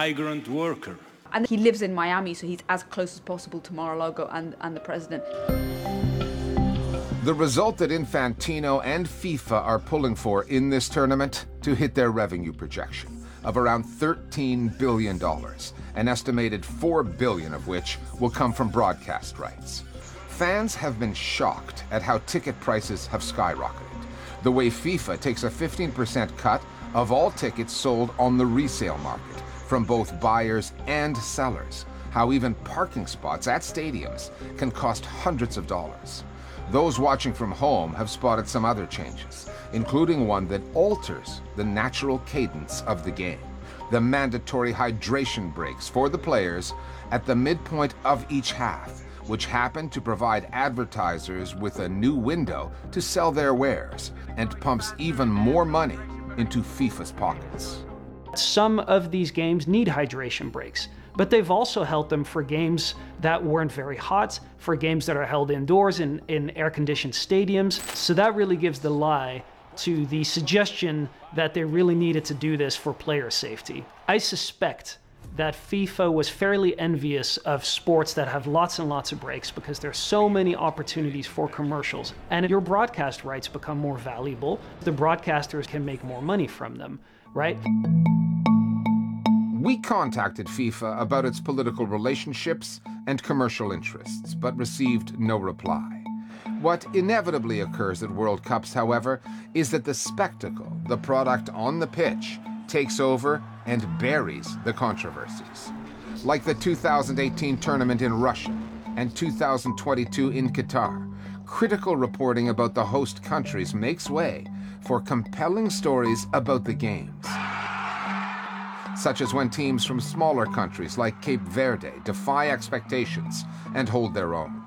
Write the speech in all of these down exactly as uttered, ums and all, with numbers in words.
migrant worker. And he lives in Miami, so he's as close as possible to Mar-a-Lago and, and the president. The result that Infantino and FIFA are pulling for in this tournament to hit their revenue projection of around thirteen billion dollars, an estimated four billion dollars of which will come from broadcast rights. Fans have been shocked at how ticket prices have skyrocketed, the way FIFA takes a fifteen percent cut of all tickets sold on the resale market from both buyers and sellers, how even parking spots at stadiums can cost hundreds of dollars. Those watching from home have spotted some other changes, including one that alters the natural cadence of the game, the mandatory hydration breaks for the players at the midpoint of each half, which happen to provide advertisers with a new window to sell their wares and pumps even more money into FIFA's pockets. Some of these games need hydration breaks, but they've also held them for games that weren't very hot, for games that are held indoors in, in air-conditioned stadiums. So that really gives the lie to the suggestion that they really needed to do this for player safety. I suspect that FIFA was fairly envious of sports that have lots and lots of breaks because there's so many opportunities for commercials. And your broadcast rights become more valuable. The broadcasters can make more money from them, right? We contacted FIFA about its political relationships and commercial interests, but received no reply. What inevitably occurs at World Cups, however, is that the spectacle, the product on the pitch, takes over and buries the controversies. Like the two thousand eighteen tournament in Russia and two thousand twenty-two in Qatar, critical reporting about the host countries makes way for compelling stories about the games. Such as when teams from smaller countries like Cape Verde defy expectations and hold their own.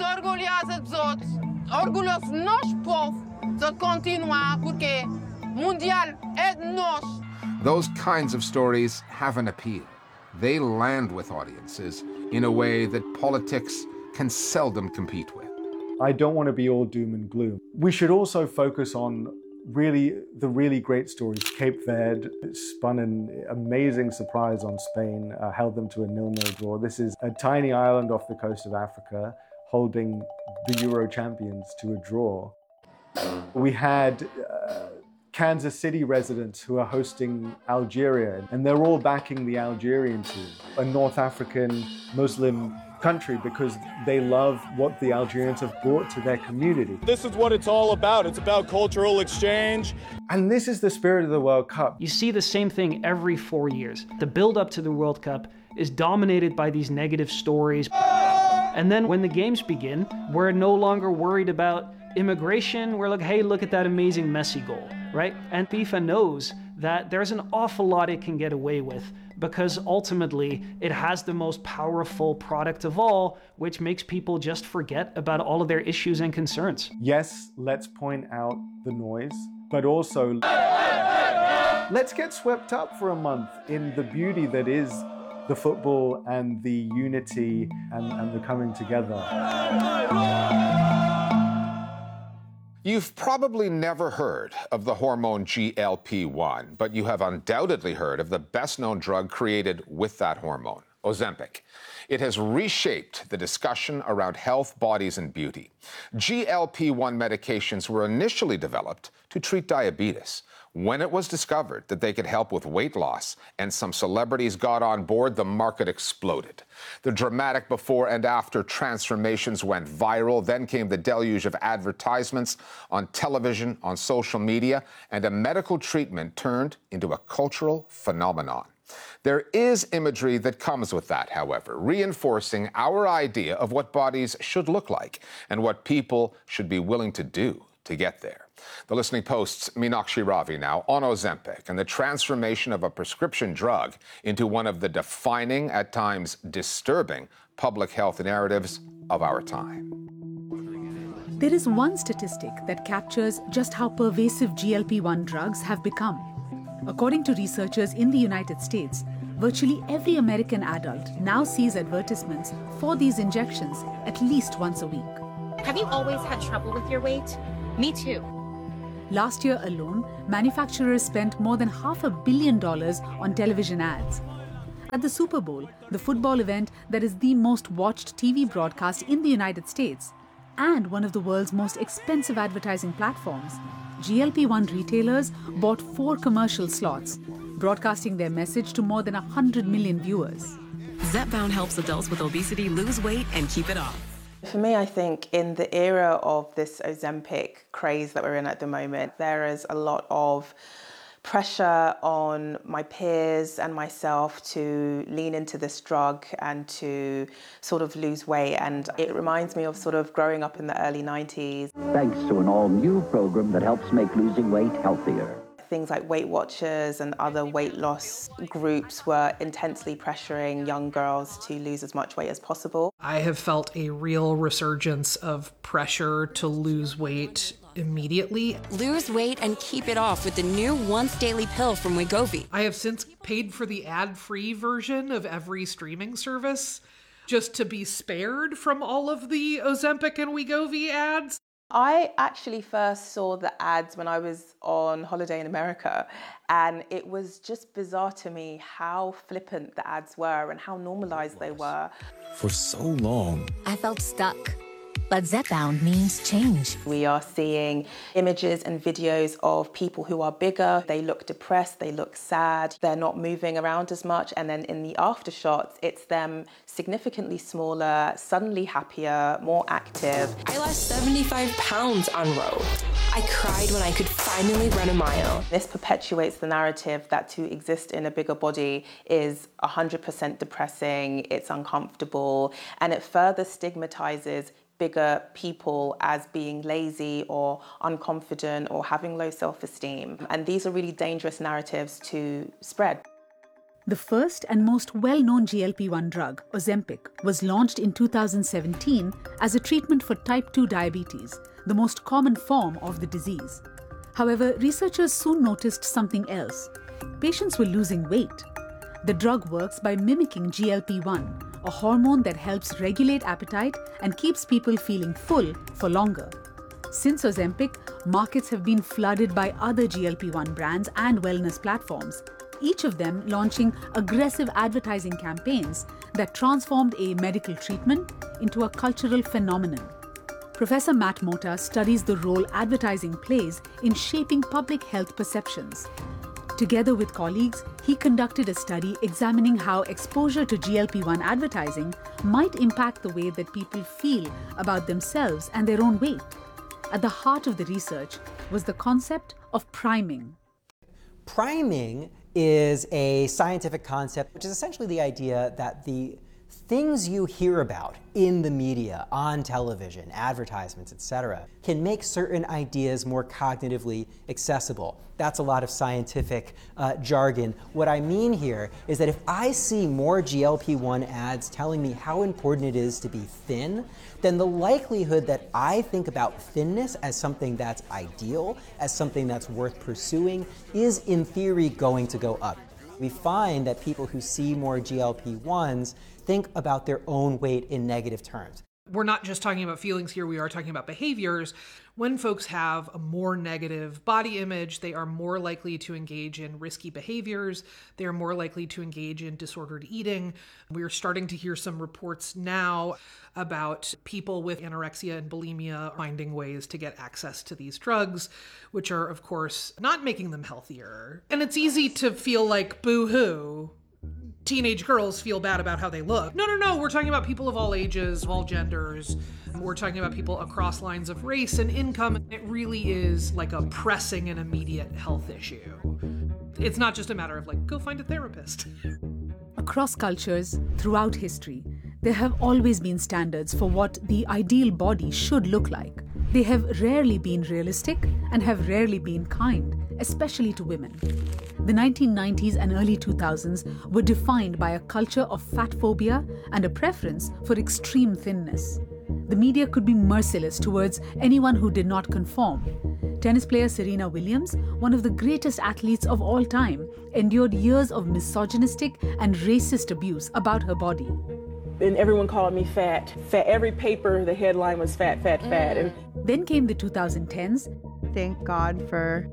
Those kinds of stories have an appeal. They land with audiences in a way that politics can seldom compete with. I don't want to be all doom and gloom. We should also focus on really the really great stories. Cape Verde spun an amazing surprise on Spain, uh, held them to a nil-nil draw. This is a tiny island off the coast of Africa holding the Euro champions to a draw. We had uh, Kansas City residents who are hosting Algeria, and they're all backing the Algerian team, a North African Muslim country, because they love what the Algerians have brought to their community. This is what it's all about. It's about cultural exchange. And this is the spirit of the World Cup. You see the same thing every four years. The build-up to the World Cup is dominated by these negative stories. And then when the games begin, we're no longer worried about immigration. We're like, hey, look at that amazing Messi goal, right? And FIFA knows that there's an awful lot it can get away with because ultimately it has the most powerful product of all, which makes people just forget about all of their issues and concerns. Yes, let's point out the noise, but also let's get swept up for a month in the beauty that is the football and the unity and, and the coming together. You've probably never heard of the hormone G L P one, but you have undoubtedly heard of the best-known drug created with that hormone, Ozempic. It has reshaped the discussion around health, bodies, and beauty. G L P one medications were initially developed to treat diabetes. When it was discovered that they could help with weight loss and some celebrities got on board, the market exploded. The dramatic before and after transformations went viral. Then came the deluge of advertisements on television, on social media, and a medical treatment turned into a cultural phenomenon. There is imagery that comes with that, however, reinforcing our idea of what bodies should look like and what people should be willing to do to get there. The Listening Post's Meenakshi Ravi now on Ozempic and the transformation of a prescription drug into one of the defining, at times disturbing, public health narratives of our time. There is one statistic that captures just how pervasive G L P one drugs have become. According to researchers in the United States, virtually every American adult now sees advertisements for these injections at least once a week. Have you always had trouble with your weight? Me too. Last year alone, manufacturers spent more than half a billion dollars on television ads. At the Super Bowl, the football event that is the most watched T V broadcast in the United States and one of the world's most expensive advertising platforms, G L P one retailers bought four commercial slots, broadcasting their message to more than one hundred million viewers. Zepbound helps adults with obesity lose weight and keep it off. For me, I think in the era of this Ozempic craze that we're in at the moment, there is a lot of pressure on my peers and myself to lean into this drug and to sort of lose weight. And it reminds me of sort of growing up in the early nineties. Thanks to an all-new program that helps make losing weight healthier. Things like Weight Watchers and other weight loss groups were intensely pressuring young girls to lose as much weight as possible. I have felt a real resurgence of pressure to lose weight immediately. Lose weight and keep it off with the new once daily pill from Wegovy. I have since paid for the ad-free version of every streaming service just to be spared from all of the Ozempic and Wegovy ads. I actually first saw the ads when I was on holiday in America, and it was just bizarre to me how flippant the ads were and how normalized they were. For so long, I felt stuck. But Zepbound means change. We are seeing images and videos of people who are bigger. They look depressed, they look sad, they're not moving around as much. And then in the after shots, it's them significantly smaller, suddenly happier, more active. I lost seventy-five pounds on road. I cried when I could finally run a mile. This perpetuates the narrative that to exist in a bigger body is one hundred percent depressing, it's uncomfortable, and it further stigmatizes bigger people as being lazy or unconfident or having low self-esteem. And these are really dangerous narratives to spread. The first and most well-known G L P one drug, Ozempic, was launched in two thousand seventeen as a treatment for type two diabetes, the most common form of the disease. However, researchers soon noticed something else. Patients were losing weight. The drug works by mimicking G L P one, a hormone that helps regulate appetite and keeps people feeling full for longer. Since Ozempic, markets have been flooded by other G L P one brands and wellness platforms, each of them launching aggressive advertising campaigns that transformed a medical treatment into a cultural phenomenon. Professor Matt Mota studies the role advertising plays in shaping public health perceptions. Together with colleagues, he conducted a study examining how exposure to G L P one advertising might impact the way that people feel about themselves and their own weight. At the heart of the research was the concept of priming. Priming is a scientific concept, which is essentially the idea that the things you hear about in the media, on television, advertisements, et cetera, can make certain ideas more cognitively accessible. That's a lot of scientific uh, jargon. What I mean here is that if I see more G L P one ads telling me how important it is to be thin, then the likelihood that I think about thinness as something that's ideal, as something that's worth pursuing, is in theory going to go up. We find that people who see more G L P ones think about their own weight in negative terms. We're not just talking about feelings here, we are talking about behaviors. When folks have a more negative body image, they are more likely to engage in risky behaviors. They are more likely to engage in disordered eating. We're starting to hear some reports now about people with anorexia and bulimia finding ways to get access to these drugs, which are, of course, not making them healthier. And it's easy to feel like, boo-hoo, teenage girls feel bad about how they look. No, no, no, we're talking about people of all ages, of all genders. We're talking about people across lines of race and income. It really is like a pressing and immediate health issue. It's not just a matter of like, go find a therapist. Across cultures, throughout history, there have always been standards for what the ideal body should look like. They have rarely been realistic and have rarely been kind, especially to women. The nineteen nineties and early two thousands were defined by a culture of fat phobia and a preference for extreme thinness. The media could be merciless towards anyone who did not conform. Tennis player Serena Williams, one of the greatest athletes of all time, endured years of misogynistic and racist abuse about her body. And everyone called me fat. Fat. Every paper, the headline was fat, fat, fat. And then came the twenty tens. Thank God for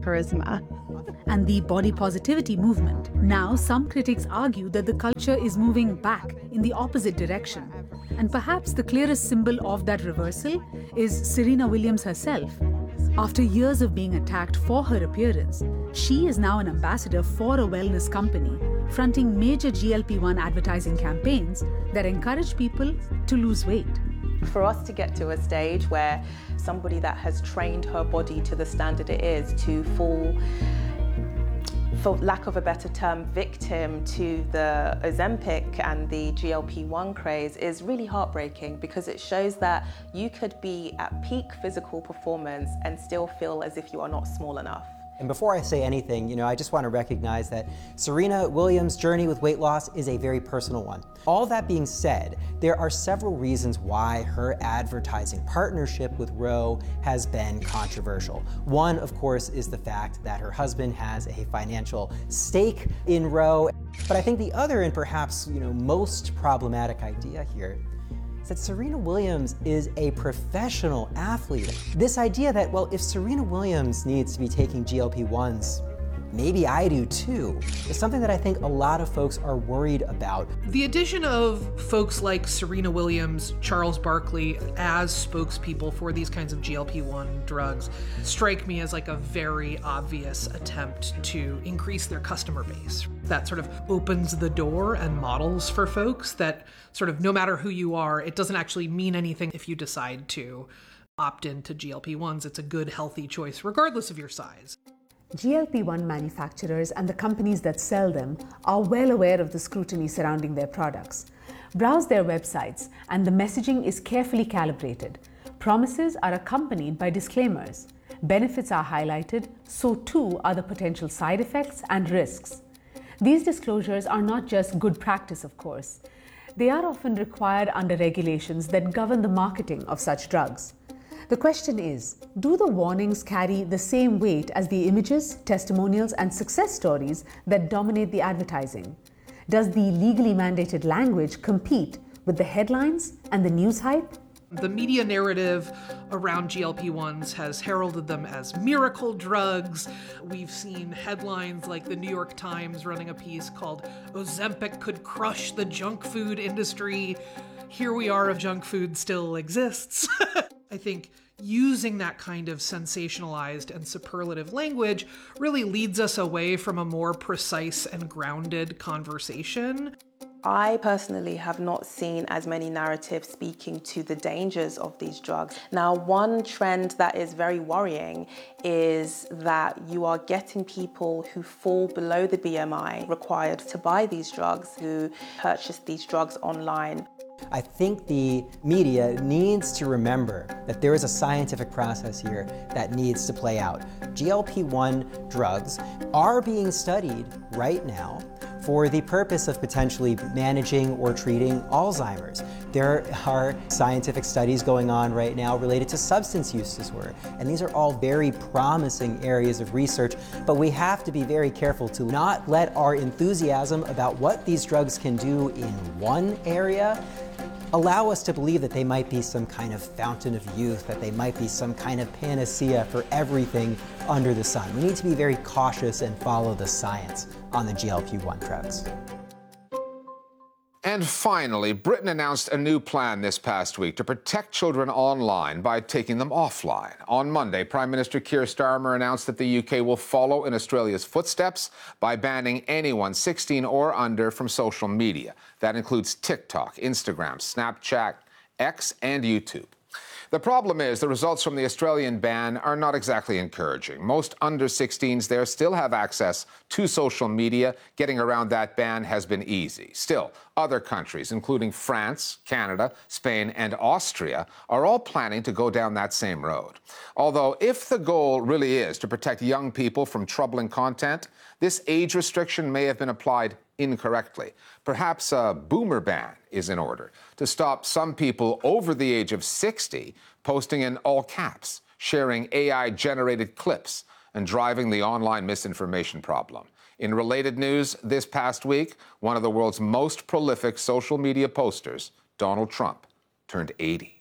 charisma. And the body positivity movement. Now, some critics argue that the culture is moving back in the opposite direction. And perhaps the clearest symbol of that reversal is Serena Williams herself. After years of being attacked for her appearance, she is now an ambassador for a wellness company, fronting major G L P one advertising campaigns that encourage people to lose weight. For us to get to a stage where somebody that has trained her body to the standard it is to fall, for lack of a better term, victim to the Ozempic and the G L P one craze is really heartbreaking, because it shows that you could be at peak physical performance and still feel as if you are not small enough. And before I say anything, you know, I just want to recognize that Serena Williams' journey with weight loss is a very personal one. All that being said, there are several reasons why her advertising partnership with Ro has been controversial. One, of course, is the fact that her husband has a financial stake in Ro. But I think the other, and perhaps, you know, most problematic idea here, that Serena Williams is a professional athlete. This idea that, well, if Serena Williams needs to be taking G L P ones, maybe I do too, is something that I think a lot of folks are worried about. The addition of folks like Serena Williams, Charles Barkley as spokespeople for these kinds of G L P one drugs strike me as like a very obvious attempt to increase their customer base. That sort of opens the door and models for folks that sort of no matter who you are, it doesn't actually mean anything if you decide to opt into G L P ones. It's a good, healthy choice regardless of your size. G L P one manufacturers and the companies that sell them are well aware of the scrutiny surrounding their products. Browse their websites, and the messaging is carefully calibrated. Promises are accompanied by disclaimers. Benefits are highlighted, so too are the potential side effects and risks. These disclosures are not just good practice, of course. They are often required under regulations that govern the marketing of such drugs. The question is, do the warnings carry the same weight as the images, testimonials, and success stories that dominate the advertising? Does the legally mandated language compete with the headlines and the news hype? The media narrative around G L P ones has heralded them as miracle drugs. We've seen headlines like the New York Times running a piece called "Ozempic could crush the junk food industry." Here we are if junk food still exists. I think using that kind of sensationalized and superlative language really leads us away from a more precise and grounded conversation. I personally have not seen as many narratives speaking to the dangers of these drugs. Now, one trend that is very worrying is that you are getting people who fall below the B M I required to buy these drugs, who purchase these drugs online. I think the media needs to remember that there is a scientific process here that needs to play out. G L P one drugs are being studied right now for the purpose of potentially managing or treating Alzheimer's. There are scientific studies going on right now related to substance use disorder, and these are all very promising areas of research, but we have to be very careful to not let our enthusiasm about what these drugs can do in one area allow us to believe that they might be some kind of fountain of youth, that they might be some kind of panacea for everything under the sun. We need to be very cautious and follow the science on the G L P one drugs. And finally, Britain announced a new plan this past week to protect children online by taking them offline. On Monday, Prime Minister Keir Starmer announced that the U K will follow in Australia's footsteps by banning anyone sixteen or under from social media. That includes TikTok, Instagram, Snapchat, X, and YouTube. The problem is the results from the Australian ban are not exactly encouraging. Most under sixteens there still have access to social media. Getting around that ban has been easy. Still, other countries, including France, Canada, Spain, and Austria, are all planning to go down that same road. Although, if the goal really is to protect young people from troubling content, this age restriction may have been applied incorrectly. Perhaps a boomer ban is in order to stop some people over the age of sixty posting in all caps, sharing A I-generated clips, and driving the online misinformation problem. In related news, this past week, one of the world's most prolific social media posters, Donald Trump, turned eighty.